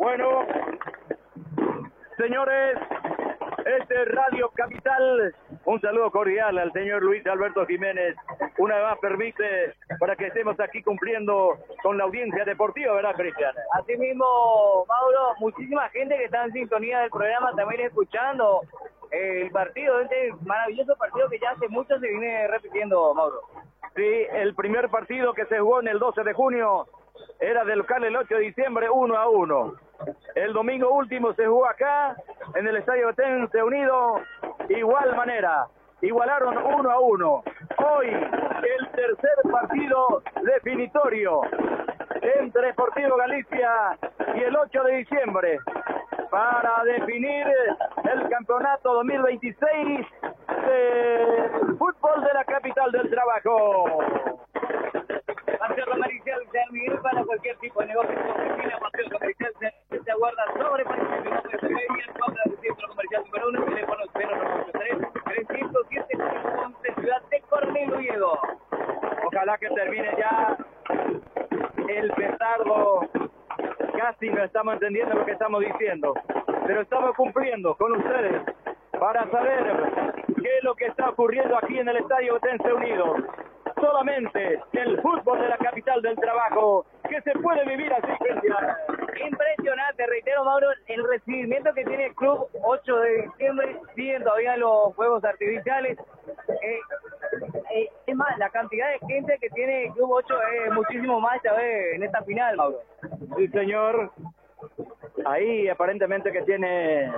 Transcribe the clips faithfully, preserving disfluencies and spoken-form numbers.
Bueno, señores, este es Radio Capital. Un saludo cordial al señor Luis Alberto Jiménez. Una vez más permite para que estemos aquí cumpliendo con la audiencia deportiva, ¿verdad, Cristian? Así mismo, Mauro, muchísima gente que está en sintonía del programa también escuchando el partido, este maravilloso partido que ya hace mucho se viene repitiendo, Mauro. Sí, el primer partido que se jugó en el doce de junio era de local el ocho de diciembre, uno a uno. El domingo último se jugó acá, en el Estadio Betence Unido, igual manera, igualaron uno a uno. Hoy, el tercer partido definitorio entre Sportivo Galicia y el ocho de diciembre, para definir el campeonato dos mil veintiséis del fútbol de la capital del trabajo. Paseo Comercial San Miguel para cualquier tipo de negocio. Oficina Paseo Comercial se aguarda sobre para el centro comercial número uno, teléfono cero nueve ocho tres, trescientos siete, ciudad de Coronel Oviedo. Ojalá que termine ya el petardo. Casi no estamos entendiendo lo que estamos diciendo, pero estamos cumpliendo con ustedes para saber qué es lo que está ocurriendo aquí en el Estadio Betence Unido. Solamente el fútbol de la capital del trabajo que se puede vivir así, Cristian. Impresionante, reitero, Mauro, el recibimiento que tiene el club ocho de diciembre, siguen todavía los juegos artificiales. Eh, eh, es más, la cantidad de gente que tiene el club ocho es muchísimo más esta vez en esta final, Mauro. Sí, señor. Ahí aparentemente que tiene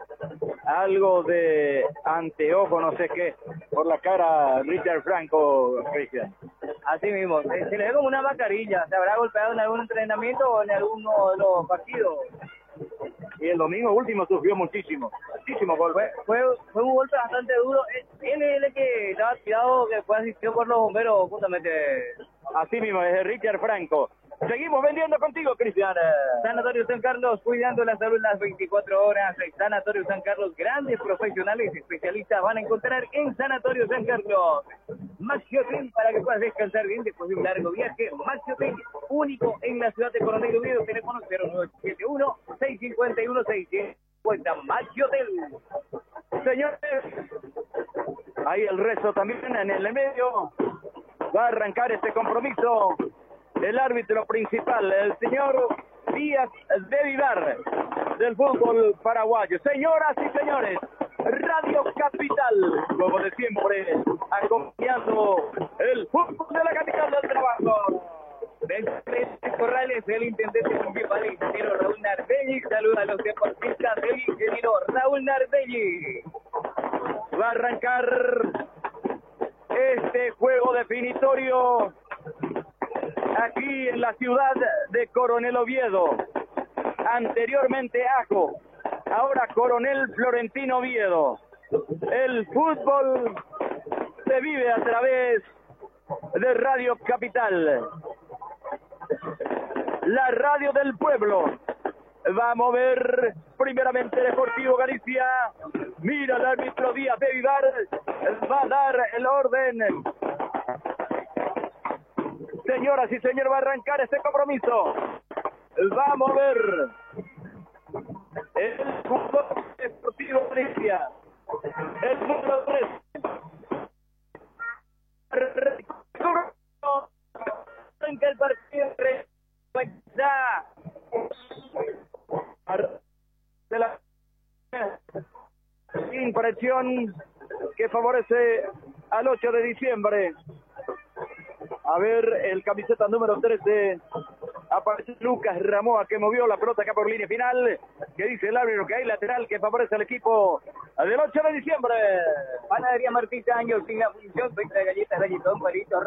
algo de anteojo, no sé qué, por la cara Richard Franco, Cristian. Así mismo, se, se le ve como una mascarilla. ¿Se habrá golpeado en algún entrenamiento o en alguno de los partidos? Y el domingo último sufrió muchísimo, muchísimo golpe. Fue, fue, fue un golpe bastante duro. Él es el que estaba tirado, que fue asistido por los bomberos justamente. Así mismo, es Richard Franco. Seguimos vendiendo contigo, Cristian. Sanatorio San Carlos, cuidando la salud las veinticuatro horas. Sanatorio San Carlos, grandes profesionales, especialistas van a encontrar en Sanatorio San Carlos. Maxi Hotel, para que puedas descansar bien después de un largo viaje. Maxi Hotel, único en la ciudad de Coronel Oviedo. Teléfono cero nueve siete uno, seis cinco uno, seis cero. Cuenta Maxi Hotel. Señores, ahí el resto también en el medio. Va a arrancar este compromiso el árbitro principal, el señor Díaz de Vivar, del fútbol paraguayo. Señoras y señores, Radio Capital, como de siempre, acompañando el fútbol de la capital del trabajo. Desde Corrales, el intendente municipal, el ingeniero Raúl Nardelli, saluda a los deportistas del ingeniero Raúl Nardelli. Va a arrancar este juego definitorio aquí en la ciudad de Coronel Oviedo. Anteriormente Ajo, ahora Coronel Florentino Oviedo. El fútbol se vive a través de Radio Capital, la radio del pueblo. Va a mover primeramente Deportivo Galicia. Mira el árbitro Díaz de Vivar, va a dar el orden. Señoras y señores, va a arrancar este compromiso. Va a mover el fútbol Deportivo Galicia. El número tres. En que el partido está de la impresión que favorece al ocho de diciembre. A ver, el camiseta número trece, aparece Lucas Ramoa, que movió la pelota acá por línea final, que dice el árbitro que hay lateral que favorece al equipo del ocho de diciembre. Panadería Martita, años sin la función, venta de galletas, galletón, palitos,